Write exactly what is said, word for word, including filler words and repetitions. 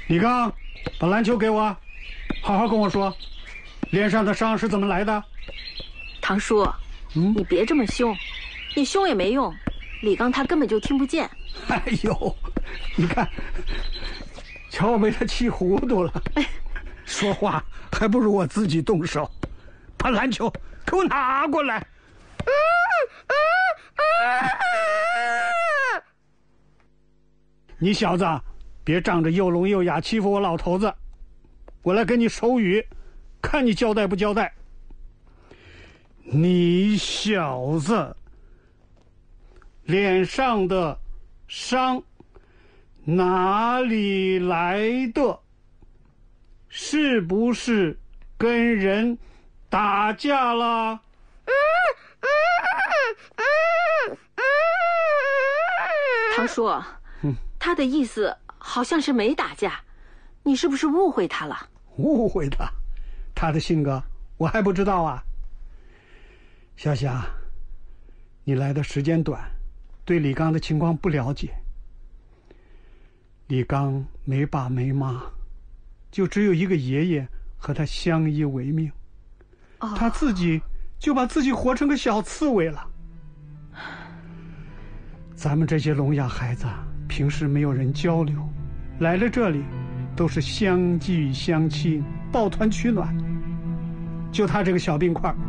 李刚，把篮球给我，好好跟我说，脸上的伤是怎么来的？ 堂叔， 嗯， 你别这么凶，你凶也没用，李刚他根本就听不见。 哎呦，你看，瞧我被他气糊涂了。说话还不如我自己动手，把篮球给我拿过来。你小子别仗着又聋又哑欺负我老头子，我来跟你手语，看你交代不交代。你小子脸上的伤哪里来的？是不是跟人打架了？ 堂叔，嗯，他的意思好像是没打架，你是不是误会他了？ 误会他？他的性格我还不知道啊。小霞，你来的时间短，对李刚的情况不了解。李刚没爸没妈，就只有一个爷爷和他相依为命，哦，他自己就把自己活成个小刺猬了。咱们这些聋哑孩子平时没有人交流，来了这里都是相聚相亲，抱团取暖。就他这个小冰块，